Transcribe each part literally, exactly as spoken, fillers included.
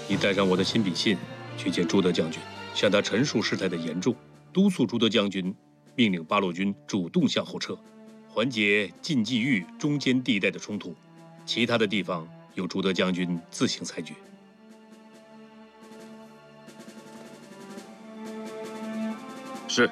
你带上我的亲笔信，去见朱德将军，向他陈述事态的严重，督促朱德将军命令八路军主动向后撤，缓解晋冀豫中间地带的冲突。其他的地方由朱德将军自行裁决。 是。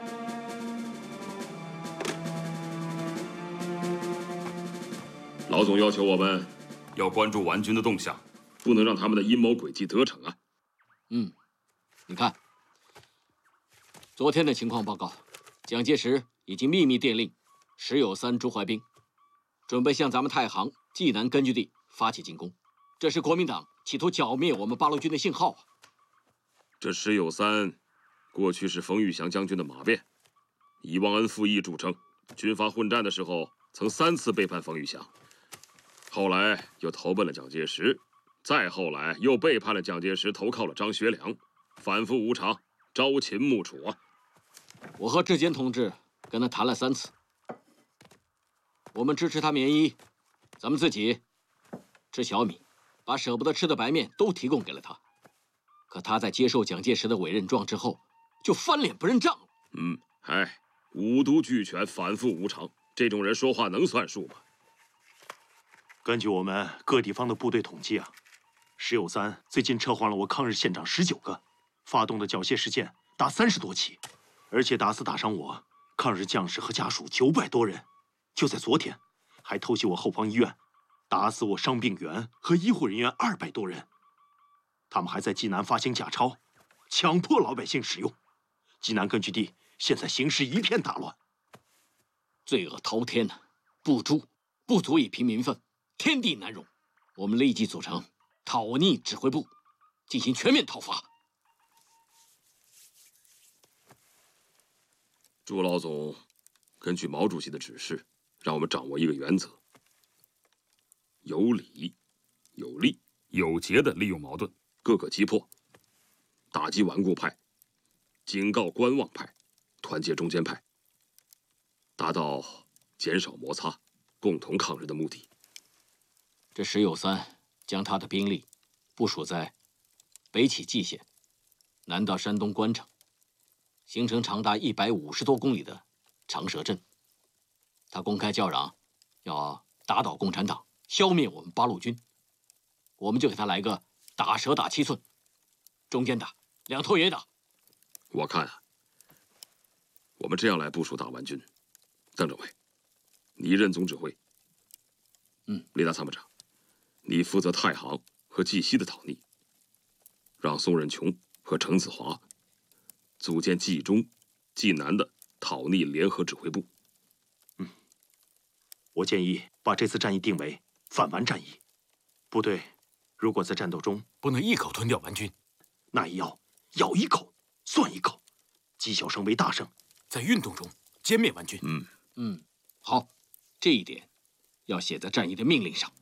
老总要求我们要关注顽军的动向，不能让他们的阴谋诡计得逞啊。 嗯，你看，昨天的情况报告，蒋介石已经秘密电令石友三、朱怀彬，准备向咱们太行、济南根据地发起进攻。这是国民党企图剿灭我们八路军的信号啊！ 这石友三，过去是冯玉祥将军的马便，以忘恩负义著称。军阀混战的时候，曾三次背叛冯玉祥，后来又投奔了蒋介石，再后来又背叛了蒋介石，投靠了张学良，反复无常，朝秦暮楚啊！ 我和志坚同志跟他谈了三次，我们支持他免衣，咱们自己吃小米，把舍不得吃的白面都提供给了他。可他在接受蒋介石的委任状之后，就翻脸不认账了。 嗯，哎，五毒俱全，反复无常，这种人说话能算数吗？ 根据我们各地方的部队统计啊，石友三最近撤换了我抗日县长十九个，发动的缴械事件达三十多起，而且打死打伤我抗日将士和家属九百多人。就在昨天，还偷袭我后方医院，打死我伤病员和医护人员二百多人。他们还在济南发行假钞，强迫老百姓使用。济南根据地现在形势一片大乱， 罪恶滔天呐、啊，不诛不足以平民愤，天地难容。我们立即组成讨逆指挥部，进行全面讨伐。 朱老总根据毛主席的指示，让我们掌握一个原则：有理、有利、有节地利用矛盾，各个击破，打击顽固派，警告观望派，团结中间派，达到减少摩擦、共同抗日的目的。 这石友三将他的兵力部署在北起蓟县，南到山东关城，形成长达一百五十多公里的长蛇阵。他公开叫嚷，要打倒共产党，消灭我们八路军。我们就给他来个打蛇打七寸，中间打，两头也打。 我看啊，我们这样来部署大顽军。邓政委，你任总指挥。 嗯， 李大参谋长，你负责太行和蓟西的讨逆，让宋任穷和程子华组建冀中、冀南的讨逆联合指挥部。 嗯，我建议把这次战役定为反顽战役。部队如果在战斗中不能一口吞掉顽军， 那也要咬一口算一口，积小胜为大胜， 在运动中歼灭顽军。 嗯嗯，好，这一点要写在战役的命令上。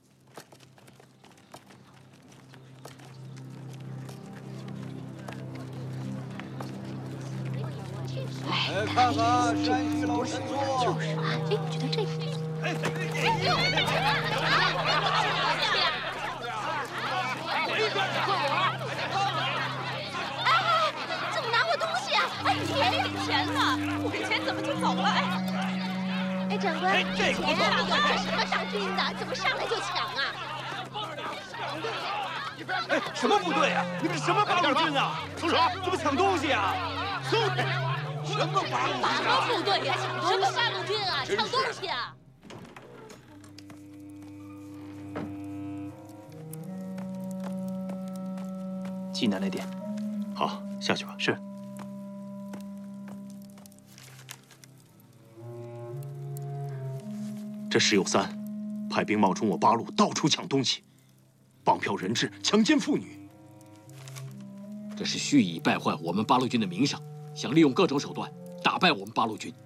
哎，看看山西老神作。 就是啊，哎，我觉得这个。哎哎，怎么拿我东西啊？哎，你别给钱呢！我给钱怎么就走了？哎，哎，长官，这钱啊，这什么当军的？怎么上来就抢啊？ 哎，什么部队啊？你们是什么八路军啊？松手！怎么抢东西啊？松手！什么八路军啊？ 什么部队呀？什么八路军啊？抢东西啊！ 济南来电。好，下去吧。是。这石友三派兵冒充我八路，到处抢东西，绑票人质，强奸妇女。 这是蓄意败坏我们八路军的名声，想利用各种手段打败我们八路军。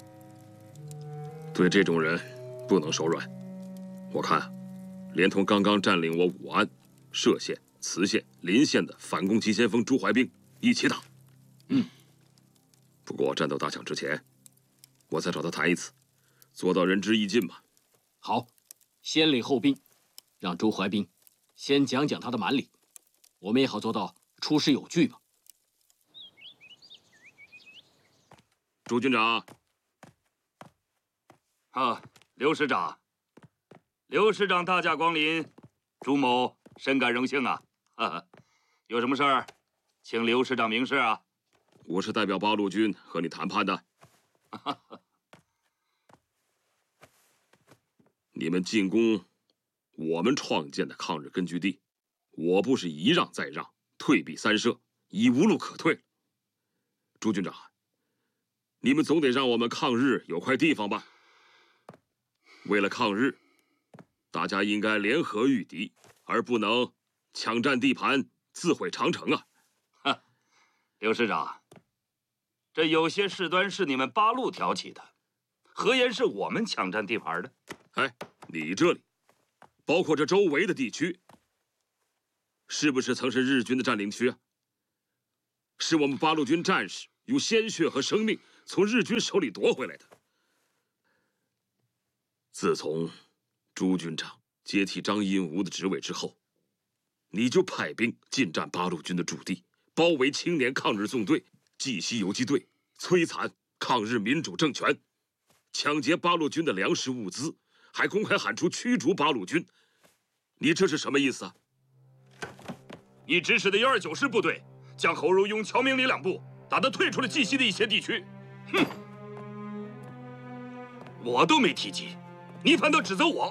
对这种人不能手软。我看啊，连同刚刚占领我武安、歙县、磁县、临县的反攻急先锋朱怀彬一起打。 嗯。 不过战斗打响之前，我再找他谈一次，做到仁至义尽嘛。 好，先礼后兵，让朱怀彬先讲讲他的蛮力， 我们也好做到出师有据嘛。 朱军长， 啊，刘师长，刘师长大驾光临，朱某深感荣幸啊！哈哈，有什么事儿，请刘师长明示啊。 我是代表八路军和你谈判的。你们进攻我们创建的抗日根据地，我不是一让再让，退避三舍，已无路可退了。朱军长，你们总得让我们抗日有块地方吧？为了抗日，大家应该联合御敌，而不能抢占地盘，自毁长城啊！ 哈，刘师长，这有些事端是你们八路挑起的，何言是我们抢占地盘的？ 哎，你这里，包括这周围的地区，是不是曾是日军的占领区啊？是我们八路军战士用鲜血和生命从日军手里夺回来的。自从朱军长接替张荫吾的职位之后，你就派兵进占八路军的驻地，包围青年抗日纵队、冀西游击队，摧残抗日民主政权，抢劫八路军的粮食物资，还公开喊出驱逐八路军。你这是什么意思啊？ 你指使的幺二九师部队将侯如庸、乔明礼两部打得退出了冀西的一些地区。哼，我都没提及，你反倒指责我。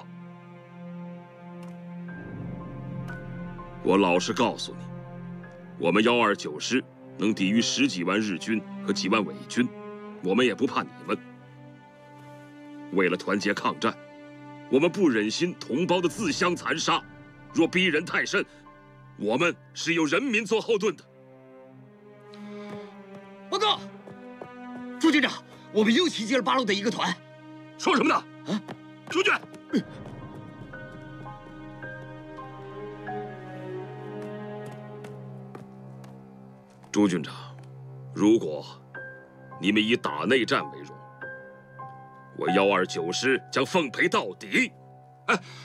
我老实告诉你，我们幺二九师能抵御十几万日军和几万伪军，我们也不怕你们。为了团结抗战，我们不忍心同胞的自相残杀，若逼人太甚，我们是有人民做后盾的。 报告，朱军长，我们又袭击了八路的一个团。 说什么呢？ 啊， 出去！嗯朱军长，如果你们以打内战为荣，我幺二九师将奉陪到底。 哎，